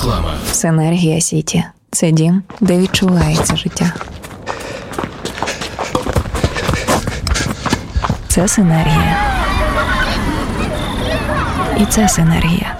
Реклама. Синергія Сіті. Це дім, де відчувається життя. Це синергія. І це синергія.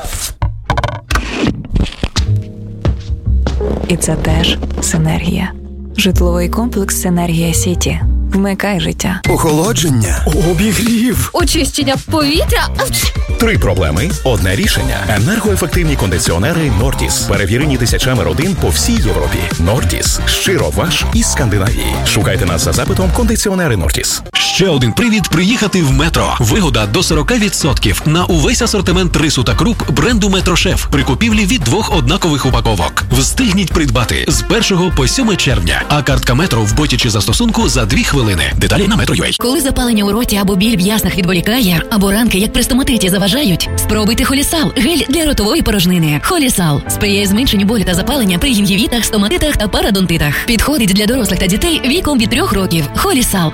І це теж синергія. Житловий комплекс «Синергія Сіті». Вмикай життя. Охолодження. Обігрів. Очищення повітря. 3 проблеми – одне рішення. Енергоефективні кондиціонери «Нордіс». Перевірені тисячами родин по всій Європі. «Нордіс» – щиро ваш із Скандинавії. Шукайте нас за запитом «Кондиціонери Нордіс». Ще один привід приїхати в Метро. Вигода до 40% на увесь асортимент рису та круп бренду «Метрошеф» при купівлі від 2 однакових упаковок. Встигніть придбати з 1 по 7 червня. А картка Метро в боті чи застосунку за 2 хвилини. Деталі на Metro.ua. Коли запалення у роті або біль в яснах відволікає, або ранки, як при стоматиті, заважають, спробуйте Холісал – гель для ротової порожнини. Холісал сприяє зменшенню болю та запалення при гінгівітах, стоматитах та парадонтитах. Підходить для дорослих та дітей віком від 3 років. Холісал.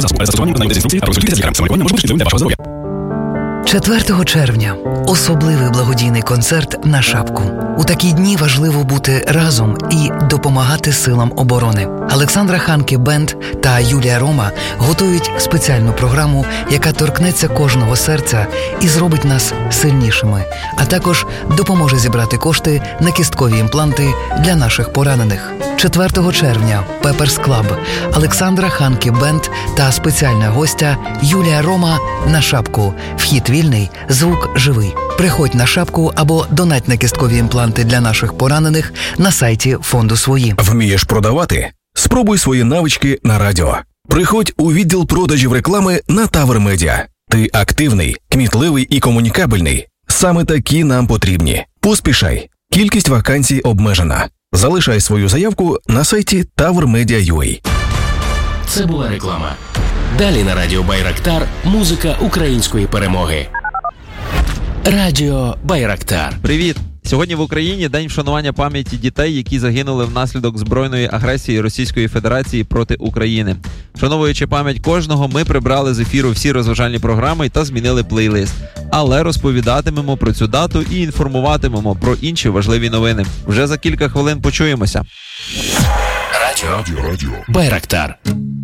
4 червня – особливий благодійний концерт на Шапку. У такі дні важливо бути разом і допомагати силам оборони. Олександра Ханке Бенд та Юлія Рома готують спеціальну програму, яка торкнеться кожного серця і зробить нас сильнішими, а також допоможе зібрати кошти на кісткові імпланти для наших поранених. 4 червня – Пеперс Клаб, Олександра Ханке Бенд та спеціальна гостя Юлія Рома на Шапку. Вхід вільний, звук живий. Приходь на Шапку або донать на кісткові імпланти для наших поранених на сайті фонду «Свої». Вмієш продавати? Спробуй свої навички на радіо. Приходь у відділ продажів реклами на Тавр Медіа. Ти активний, кмітливий і комунікабельний. Саме такі нам потрібні. Поспішай. Кількість вакансій обмежена. Залишай свою заявку на сайті tavrmedia.ua. Це була реклама. Далі на радіо Байрактар музика української перемоги. Радіо Байрактар. Привіт! Сьогодні в Україні день вшанування пам'яті дітей, які загинули внаслідок збройної агресії Російської Федерації проти України. Вшановуючи пам'ять кожного, ми прибрали з ефіру всі розважальні програми та змінили плейлист. Але розповідатимемо про цю дату і інформуватимемо про інші важливі новини. Вже за кілька хвилин почуємося. Радіо Байрактар.